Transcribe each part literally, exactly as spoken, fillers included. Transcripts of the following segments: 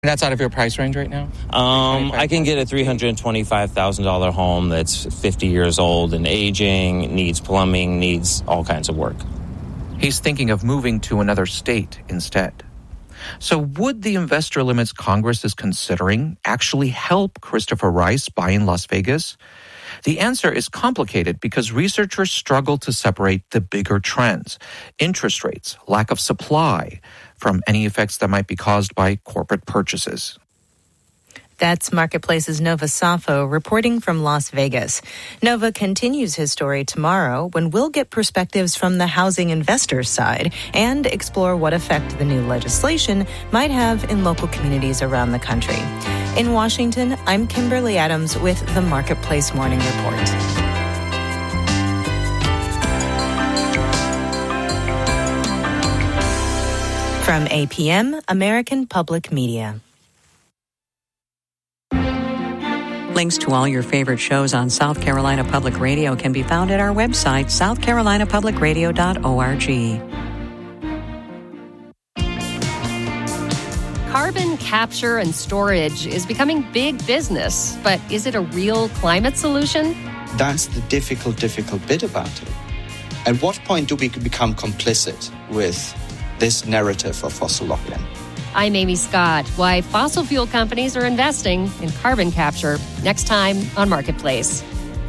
That's out of your price range right now? Um, I can get a three hundred twenty-five thousand dollars home that's fifty years old and aging, needs plumbing, needs all kinds of work. He's thinking of moving to another state instead. So would the investor limits Congress is considering actually help Christopher Rice buy in Las Vegas? The answer is complicated because researchers struggle to separate the bigger trends, interest rates, lack of supply, from any effects that might be caused by corporate purchases. That's Marketplace's Nova Safo reporting from Las Vegas. Nova continues his story tomorrow when we'll get perspectives from the housing investors' side and explore what effect the new legislation might have in local communities around the country. In Washington, I'm Kimberly Adams with the Marketplace Morning Report. From A P M, American Public Media. Links to all your favorite shows on South Carolina Public Radio can be found at our website, south carolina public radio dot org. Carbon capture and storage is becoming big business, but is it a real climate solution? That's the difficult, difficult bit about it. At what point do we become complicit with this narrative of fossil lock-in? I'm Amy Scott. Why fossil fuel companies are investing in carbon capture. Next time on Marketplace.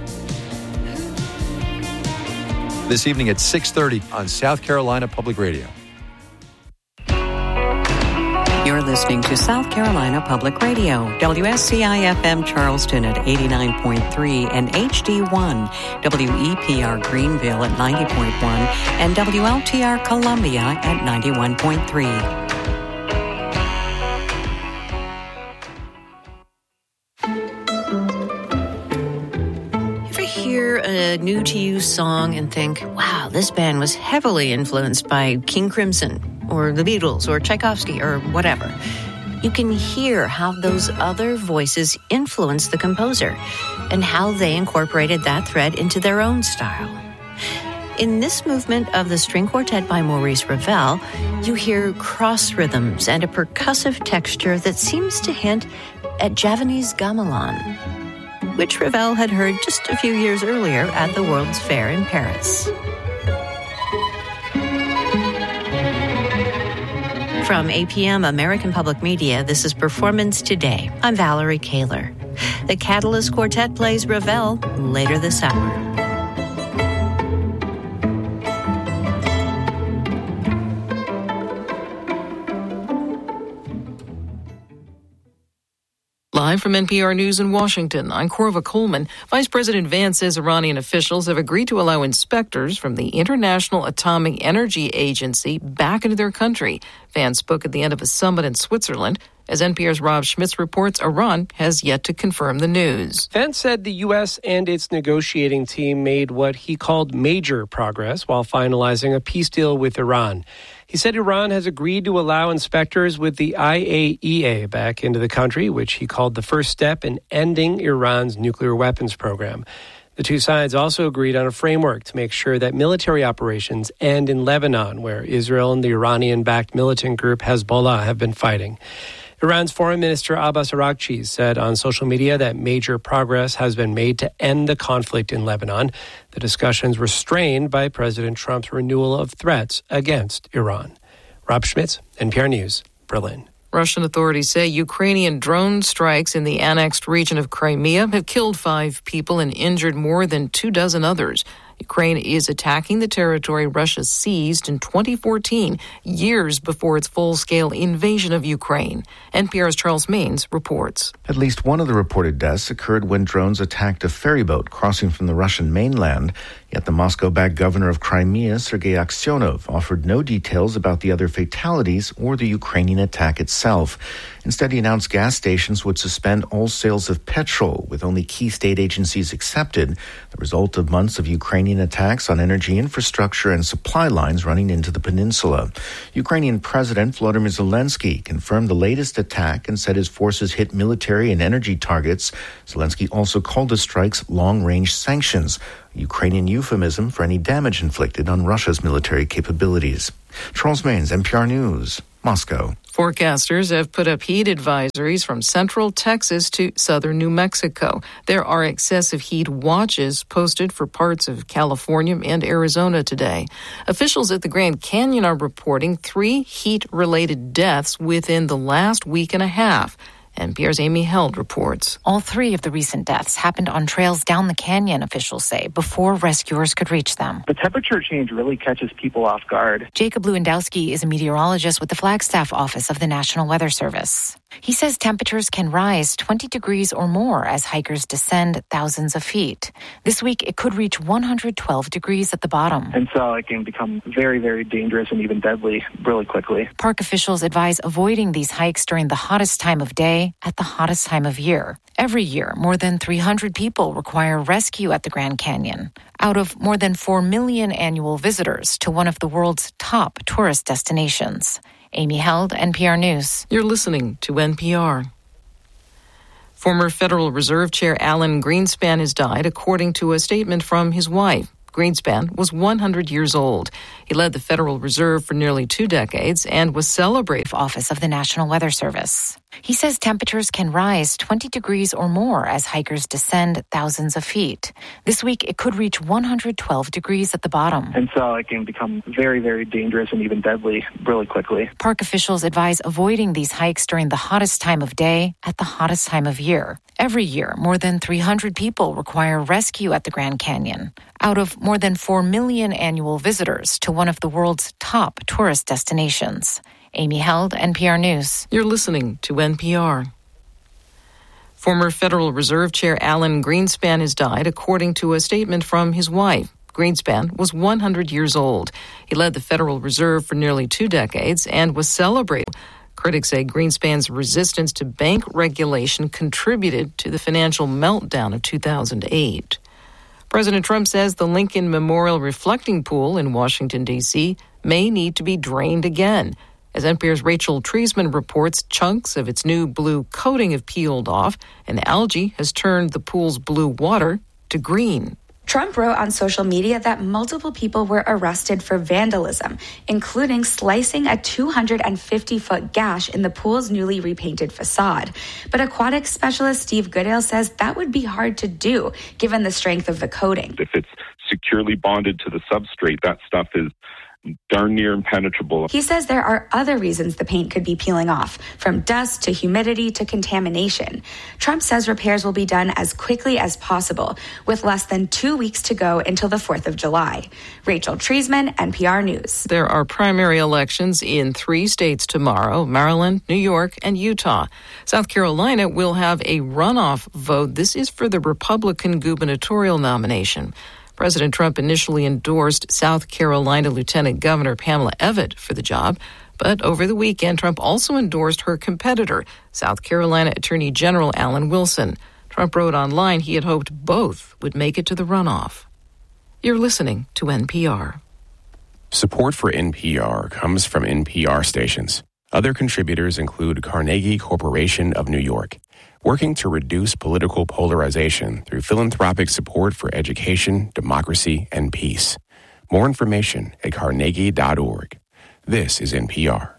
This evening at six thirty on South Carolina Public Radio. You're listening to South Carolina Public Radio, W S C I F M Charleston at eighty-nine point three and H D one, W E P R Greenville at ninety point one, and W L T R Columbia at ninety-one point three. A new to you song and think, wow, this band was heavily influenced by King Crimson or the Beatles or Tchaikovsky or whatever. You can hear how those other voices influenced the composer and how they incorporated that thread into their own style. In this movement of the string quartet by Maurice Ravel, you hear cross rhythms and a percussive texture that seems to hint at Javanese gamelan, which Ravel had heard just a few years earlier at the World's Fair in Paris. From A P M American Public Media, this is Performance Today. I'm Valerie Kaler. The Catalyst Quartet plays Ravel later this hour. Live from N P R News in Washington, I'm Corva Coleman. Vice President Vance says Iranian officials have agreed to allow inspectors from the International Atomic Energy Agency back into their country. Vance spoke at the end of a summit in Switzerland. As N P R's Rob Schmitz reports, Iran has yet to confirm the news. Vance said the U S and its negotiating team made what he called major progress while finalizing a peace deal with Iran. He said Iran has agreed to allow inspectors with the I A E A back into the country, which he called the first step in ending Iran's nuclear weapons program. The two sides also agreed on a framework to make sure that military operations end in Lebanon, where Israel and the Iranian-backed militant group Hezbollah have been fighting. Iran's Foreign Minister Abbas Araghchi said on social media that major progress has been made to end the conflict in Lebanon. The discussions were strained by President Trump's renewal of threats against Iran. Rob Schmitz, N P R News, Berlin. Russian authorities say Ukrainian drone strikes in the annexed region of Crimea have killed five people and injured more than two dozen others. Ukraine is attacking the territory Russia seized in twenty fourteen, years before its full-scale invasion of Ukraine. N P R's Charles Maines reports. At least one of the reported deaths occurred when drones attacked a ferry boat crossing from the Russian mainland. Yet the Moscow-backed governor of Crimea, Sergei Aksyonov, offered no details about the other fatalities or the Ukrainian attack itself. Instead, he announced gas stations would suspend all sales of petrol, with only key state agencies accepted, the result of months of Ukrainian attacks on energy infrastructure and supply lines running into the peninsula. Ukrainian President Volodymyr Zelensky confirmed the latest attack and said his forces hit military and energy targets. Zelensky also called the strikes long-range sanctions, a Ukrainian euphemism for any damage inflicted on Russia's military capabilities. Charles Maines, N P R News, Moscow. Forecasters have put up heat advisories from central Texas to southern New Mexico. There are excessive heat watches posted for parts of California and Arizona today. Officials at the Grand Canyon are reporting three heat-related deaths within the last week and a half. N P R's Amy Held reports. All three of the recent deaths happened on trails down the canyon, officials say, before rescuers could reach them. The temperature change really catches people off guard. Jacob Lewandowski is a meteorologist with the Flagstaff office of the National Weather Service. He says temperatures can rise twenty degrees or more as hikers descend thousands of feet. This week, it could reach one hundred twelve degrees at the bottom. And so it can become very, very dangerous and even deadly really quickly. Park officials advise avoiding these hikes during the hottest time of day at the hottest time of year. Every year, more than three hundred people require rescue at the Grand Canyon, out of more than four million annual visitors to one of the world's top tourist destinations. Amy Held, N P R News. You're listening to N P R. Former Federal Reserve Chair Alan Greenspan has died, according to a statement from his wife. Greenspan was one hundred years old. He led the Federal Reserve for nearly two decades and was celebrated. Office of the National Weather Service. He says temperatures can rise twenty degrees or more as hikers descend thousands of feet. This week, it could reach one hundred twelve degrees at the bottom. And so it can become very, very dangerous and even deadly really quickly. Park officials advise avoiding these hikes during the hottest time of day at the hottest time of year. Every year, more than three hundred people require rescue at the Grand Canyon, out of more than four million annual visitors to one of the world's top tourist destinations. Amy Held, N P R News. You're listening to N P R. Former Federal Reserve Chair Alan Greenspan has died, according to a statement from his wife. Greenspan was one hundred years old. He led the Federal Reserve for nearly two decades and was celebrated. Critics say Greenspan's resistance to bank regulation contributed to the financial meltdown of two thousand eight. President Trump says the Lincoln Memorial Reflecting Pool in Washington, D C may need to be drained again. As N P R's Rachel Treisman reports, chunks of its new blue coating have peeled off, and algae has turned the pool's blue water to green. Trump wrote on social media that multiple people were arrested for vandalism, including slicing a two hundred fifty foot gash in the pool's newly repainted facade. But aquatic specialist Steve Goodale says that would be hard to do, given the strength of the coating. If it's securely bonded to the substrate, that stuff is darn near impenetrable. He says there are other reasons the paint could be peeling off, from dust to humidity to contamination. Trump says repairs will be done as quickly as possible, with less than two weeks to go until the fourth of July. Rachel Treisman, N P R News. There are primary elections in three states tomorrow: Maryland, New York, and Utah. South Carolina will have a runoff vote. This is for the Republican gubernatorial nomination. President Trump initially endorsed South Carolina Lieutenant Governor Pamela Evette for the job, but over the weekend, Trump also endorsed her competitor, South Carolina Attorney General Alan Wilson. Trump wrote online he had hoped both would make it to the runoff. You're listening to N P R. Support for N P R comes from N P R stations. Other contributors include Carnegie Corporation of New York, working to reduce political polarization through philanthropic support for education, democracy, and peace. More information at carnegie dot org. This is N P R.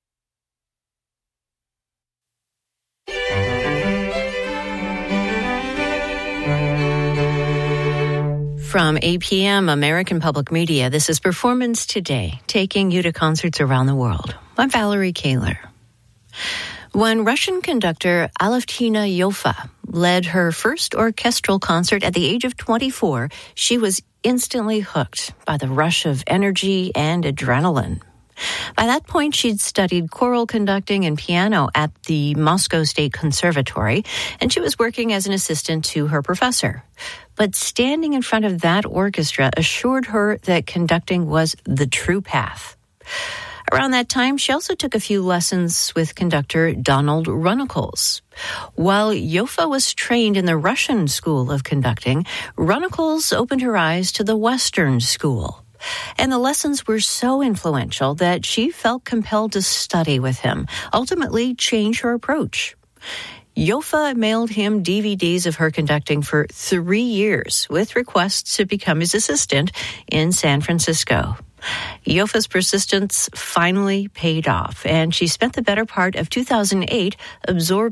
From A P M American Public Media, this is Performance Today, taking you to concerts around the world. I'm Valerie Kaler. When Russian conductor Alevtina Yoffa led her first orchestral concert at the age of twenty-four, she was instantly hooked by the rush of energy and adrenaline. By that point, she'd studied choral conducting and piano at the Moscow State Conservatory, and she was working as an assistant to her professor. But standing in front of that orchestra assured her that conducting was the true path. Around that time, she also took a few lessons with conductor Donald Runnicles. While Yoffa was trained in the Russian school of conducting, Runnicles opened her eyes to the Western school. And the lessons were so influential that she felt compelled to study with him, ultimately change her approach. Yoffa mailed him D V Ds of her conducting for three years with requests to become his assistant in San Francisco. Yofa's persistence finally paid off, and she spent the better part of two thousand eight absorbing